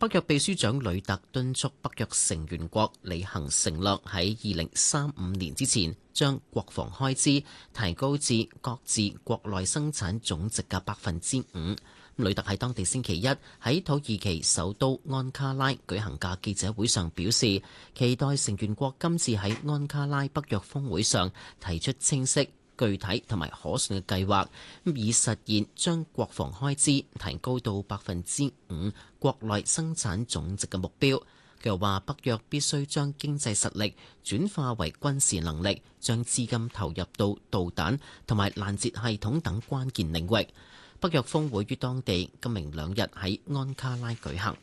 北約秘書長呂特敦促北約成員國履行承諾，喺2035年之前將國防開支提高至各自國內生產總值嘅5%。呂特喺當地星期一喺土耳其首都安卡拉舉行嘅記者會上表示，期待成員國今次喺安卡拉北約峰會上提出清晰、具體同埋可信嘅計劃，以實現將國防開支提高到5%國內生產總值嘅目標。佢又話，北約必須將經濟實力轉化為軍事能力，將資金投入到導彈同埋攔截系統等關鍵領域。北約峰會於當地今明2日喺安卡拉舉行。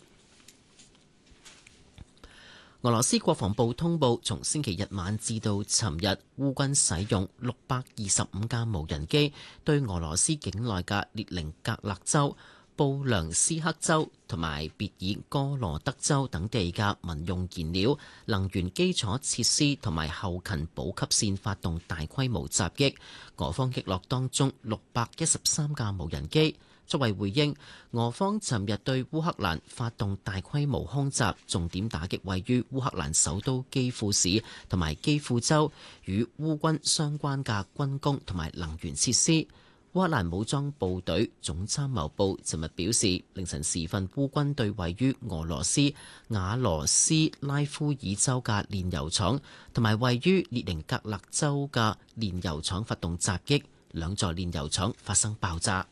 俄羅斯國防部通報，從星期日晚至到尋日，烏軍使用625架無人機對俄羅斯境內嘅列寧格勒州、布良斯克州同埋別爾哥羅德州等地嘅民用燃料、能源基礎設施同埋後勤補給線發動大規模襲擊，俄方擊落當中613架無人機。作為回應，俄方尋日對烏克蘭發動大規模空襲，重點打擊位於烏克蘭首都基輔市同埋基輔州與烏軍相關嘅軍工同埋能源設施。烏克蘭武裝部隊總參謀部尋日表示，凌晨時分烏軍對位於俄羅斯瓦羅斯拉夫爾州嘅煉油廠同埋位於列寧格勒州嘅煉油廠發動襲擊，兩座煉油廠發生爆炸。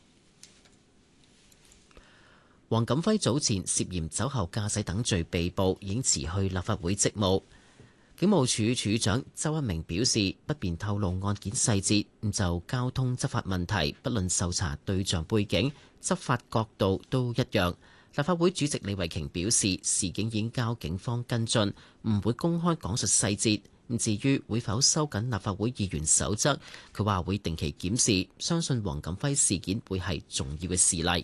黃錦輝早前涉嫌酒後駕駛等罪被捕，已經辭去立法會職務。警務處處長周一鳴表示，不便透露案件細節，就交通執法問題，不論受查對象背景、執法角度都一樣。立法會主席李慧瓊表示，事件已經交警方跟進，唔會公開講述細節。至於會否收緊立法會議員守則，佢話會定期檢視，相信黃錦輝事件會係重要嘅事例。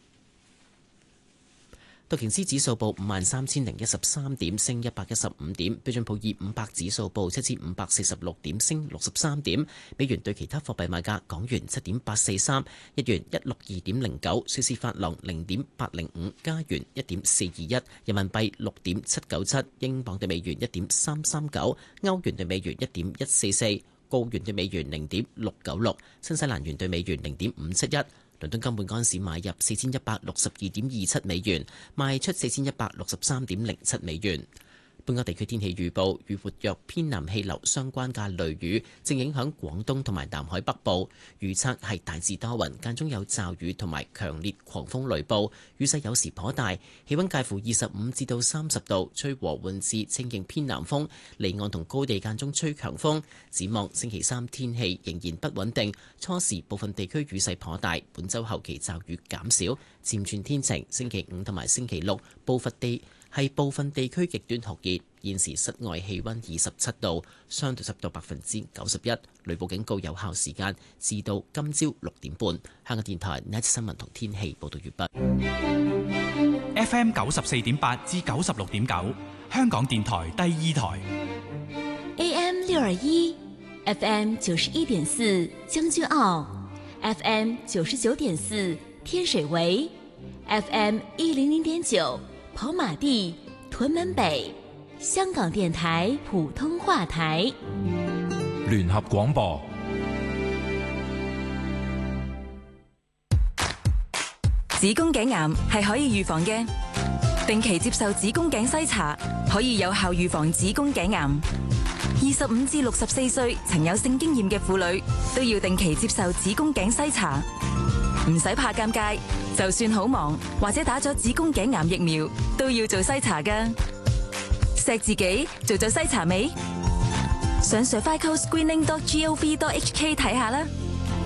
道瓊斯指數報53,013點，升115點；標準普爾500指數報7,546點，升63點。美元對其他貨幣賣價：港元7.843，日元162.09，瑞士法郎0.805，加元1.421，人民幣6.797，英鎊對美元1.339，歐元對美元1.144，澳元對美元0.696，新西蘭元對美元0.571。倫敦金每安士買入4162.27美元，賣出4163.07美元。本港地區天氣預報，與活躍偏南氣流相關嘅雷雨正影響廣東同埋南海北部，預測係大致多雲，間中有驟雨同埋強烈狂風雷暴，雨勢有時頗大，氣溫介乎25至到30度，吹和緩至清勁偏南風，離岸同高地間中吹強風。展望星期三天氣仍然不穩定，初時部分地區雨勢頗大，本週後期驟雨減少，漸轉天晴。星期五同埋星期六部分地區極端酷熱，現時室外氣溫27度，相對濕度91%，雷暴警告有效時間至到今朝6點半。香港電台呢一節新聞同天氣報道完畢。 FM 94.8至96.9，香港電台第二台。 AM 621 FM 91.4將軍澳 FM 99.4天水圍 FM 100.9跑馬地、屯門北，香港電台普通話台。 聯合廣播。 子宮頸癌係可以預防嘅，定期接受子宮頸篩查可以有效預防子宮頸癌。25至64歲曾有性經驗嘅婦女都要定期接受子宮頸篩查，唔使怕尷尬。就算好忙或者打咗子宮頸癌疫苗，都要做篩查㗎。錫自己做咗篩查未？上 cervicalscreening.gov.hk 睇下啦。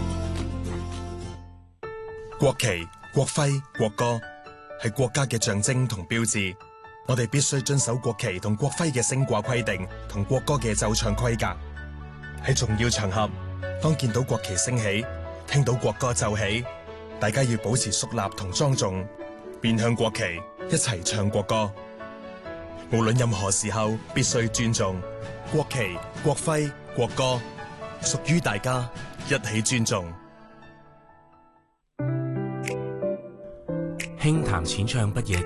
國旗、國徽、國歌係國家嘅象徵同標誌，我哋必須遵守國旗同國徽嘅升掛規定同國歌嘅奏唱規格。喺重要場合，當見到國旗升起，聽到國歌奏起，大家要保持肅立同莊重，面向國旗，一齊唱國歌。無論任何時候，必須尊重國旗、國徽、國歌，屬於大家，一起尊重。 輕談淺唱不夜